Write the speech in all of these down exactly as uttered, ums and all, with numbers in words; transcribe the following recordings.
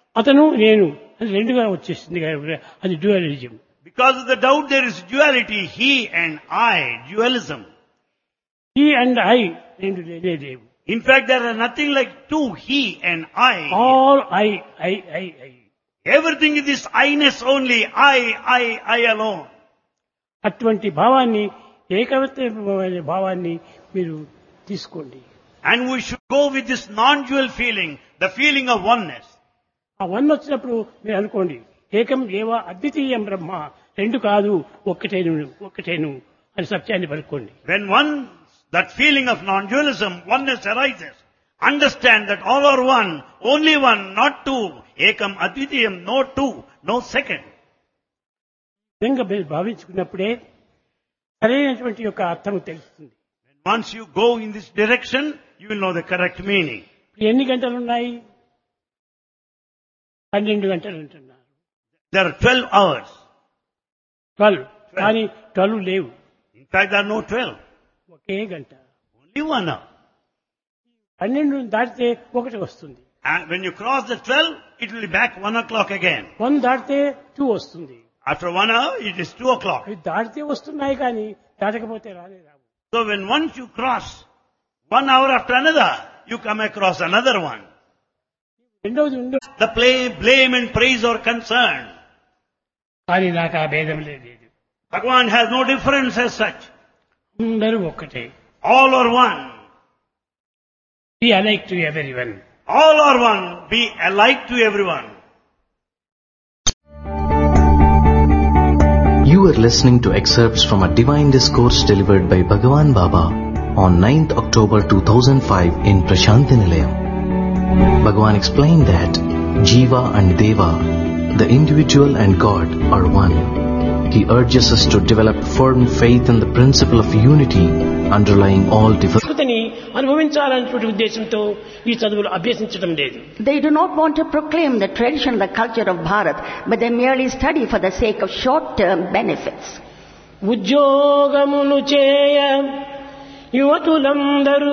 అతను నేను అది రెండుగా వచ్చేసింది కాబట్టి అది dualism. Because of the doubt there is duality, he and I, dualism. ఈ అండ్ ఐ రెండు లేనే లేవు. In fact, there are nothing like two, he and I. All I I I I. Everything is this I-ness only, I, I, I alone. అటువంటి భావాన్ని ఏకవత్వ భావాన్ని మీరు తీసుకోండి. And we should go with this non-dual feeling, the feeling of oneness. ఆ one వచ్చినప్పుడు మీరు అనుకోండి ఏకం ఏవ అద్వితీయం బ్రహ్మ, రెండు కాదు ఒక్కటేను ఒక్కటేను అని సత్యాన్ని పలుకోండి. When one, that feeling of non-dualism, oneness arises, understand that all are one, only one, not two. Ekam advitiyam, no two, no second. విధంగా మీరు భావించుకున్నప్పుడే సరైనటువంటి యొక్క అర్థం తెలుస్తుంది. Once you go in this direction, you will know the correct meaning. ఎన్ని గంటలు ఉన్నాయి? పన్నెండు గంటలు ఉంటున్నారు. There are twelve hours. Twelve కానీ ట్వెల్వ్ లేవు. In fact, there are no twelve. ఒకే గంట. Only one hour. పన్నెండు దాటితే ఒకటి వస్తుంది. And when you cross the twelve, it will be back one o'clock again. One దాటితే టూ వస్తుంది. After one hour, it is two o'clock. అవి దాటితే వస్తున్నాయి కానీ దాటకపోతే రానే రావు. So when once you cross one hour after another, you come across another one. రెండవది ఉండదు. The play, blame and praise are concerned. కానీ నాకు ఆ భేదం లేదు. Bhagavan has no difference as such. అందరూ ఒక్కటే. All are one. B alike to everyone. All are one. Be alike to everyone. You are listening to excerpts from a divine discourse delivered by Bhagavan Baba on ninth October two thousand five in Prashanti Nilayam. Bhagavan explained that Jiva and Deva, the individual and God, are one. He urges us to develop firm faith in the principle of unity underlying all differences. అనుభవించాలనేటువంటి ఉద్దేశంతో ఈ చదువులు అభ్యసించడం లేదు. They do not want to proclaim the tradition and the culture of Bharat, but they merely study for the sake of short-term benefits. ఉద్యోగమును చేయ యువతులందరూ.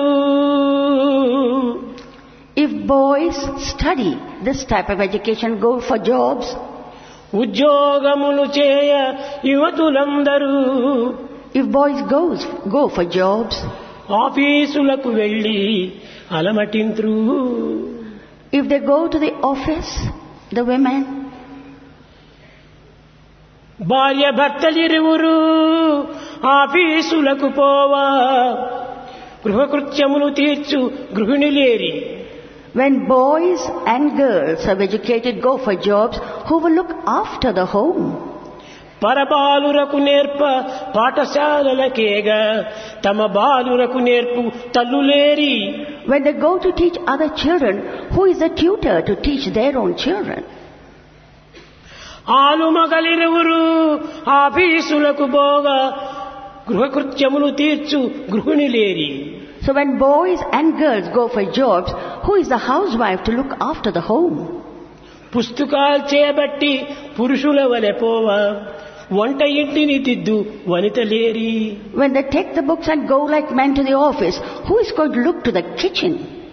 If boys study this type of education, go for jobs. ఉద్యోగమును చేయ యువతులందరూ. If boys goes go for jobs. ఆఫీసులకు వెళ్ళి అలమటింత్రు. If they go to the office, the women. భార్య భర్తలిరువురు ఆఫీసులకు పోవా, గృహకృత్యములు తీర్చు గృహిణిలేరి. When boys and girls have educated go for jobs, who will look after the home? పరబాలురకు నేర్ప పాఠశాలలకేగా తమ బాలురకు నేర్పు తల్లులేరి. When they go to teach other children, who is the tutor to teach their own children? ఆలుమగలిరువురు ఆఫీసులకు పోగా గృహకృత్యములు తీర్చు గృహిణిలేరి. So when boys and girls go for jobs, who is the housewife to look after the home? పుస్తకాలు చేయబట్టి పురుషుల వలె పోవా, వంట ఇంటిని దిద్దు వనితలేరి. When they take the books and go like men to the office, who is going to look to the kitchen?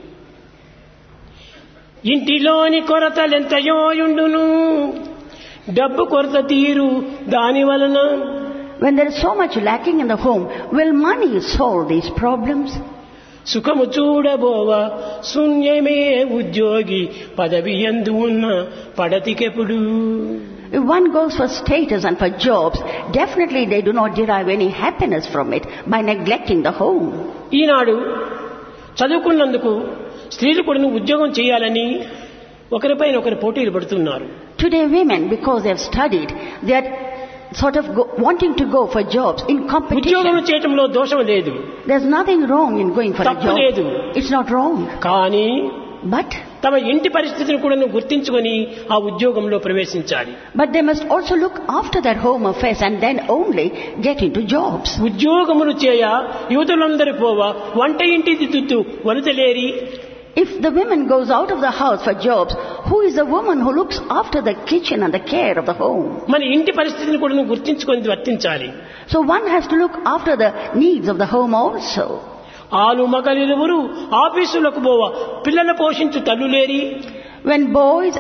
ఇంటిలోని కొరతలెంతయోయుండును, డబ్బు కొరత తీరు దాని వలన. When there is so much lacking in the home, will money solve these problems? సుఖము చూడబోవ శూన్యమే ఉద్యోగి పదవి యందు ఉన్న పడతికెప్పుడు. If one goes for status and for jobs, definitely they do not derive any happiness from it by neglecting the home. ఈనాడు చదువుకున్నందుకు స్త్రీలు కూడా ఉద్యోగం చేయాలని ఒకరిపైన ఒకరు పోటీలు పడుతున్నారు. Today women, because they have studied, they are sort of go, wanting to go for jobs in competition. ఉద్యోగం చేయటంలో దోషం లేదు. There's nothing wrong in going for a job. లేదు. It's not wrong. కానీ But తమ ఇంటి పరిస్థితిని కూడా గుర్తించుకొని ఆ ఉద్యోగంలో ప్రవేశించాలి. But they must also look after their home affairs and then only get into jobs. ఉద్యోగములు చేయ యువతులందరూ పోవా, వంట ఇంటి దిద్దుతూ వనితలేరి. If the woman goes out of the house for jobs, who is the woman who looks after the kitchen and the care of the home? మన ఇంటి పరిస్థితిని కూడా గుర్తించుకొని వర్తించాలి. So one has to look after the needs of the home also. ఆలు మగలిరువురు ఆఫీసులకు పోవా, పిల్లల పోషించు తల్లులేరి. When boys